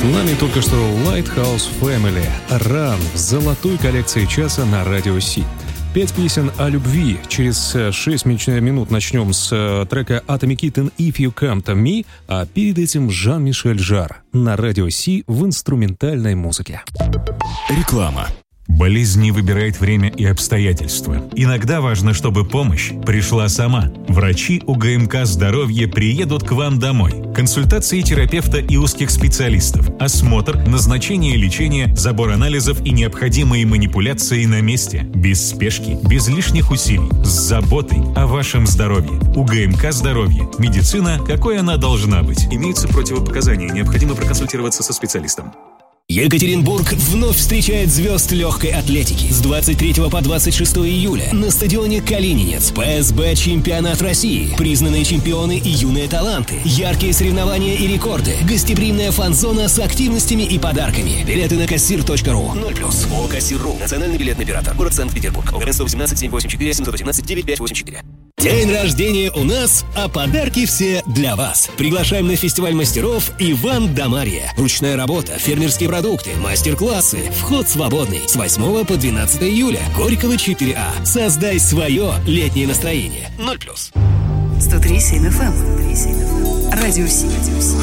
нами только что Lighthouse Family, Run в золотой коллекции часа на Радио Си. 5 песен о любви. Через 6 минут начнем с трека Atomic Kitten If You Come To Me, а перед этим Жан-Мишель Жарр на Радио Си в инструментальной музыке. Реклама. Болезнь не выбирает время и обстоятельства. Иногда важно, чтобы помощь пришла сама. Врачи УГМК «Здоровье» приедут к вам домой. Консультации терапевта и узких специалистов, осмотр, назначение лечения, забор анализов и необходимые манипуляции на месте. Без спешки, без лишних усилий, с заботой о вашем здоровье. УГМК «Здоровье». Медицина, какой она должна быть. Имеются противопоказания, необходимо проконсультироваться со специалистом. Екатеринбург вновь встречает звезд легкой атлетики. С 23 по 26 июля на стадионе «Калининец» ПСБ «Чемпионат России». Признанные чемпионы и юные таланты. Яркие соревнования и рекорды. Гостеприимная фан-зона с активностями и подарками. Билеты на кассир.ру. 0+. ООО «Кассир.ру». Национальный билетный оператор. Город Санкт-Петербург. ОГРН 118 784 718 9584. День рождения у нас, а подарки все для вас. Приглашаем на фестиваль мастеров «Иван да Марья». Ручная работа, фермерские продукты, мастер-классы. Вход свободный. С 8 по 12 июля. Горького 4А. Создай свое летнее настроение. 0+. 103.7 FM. Радио Си.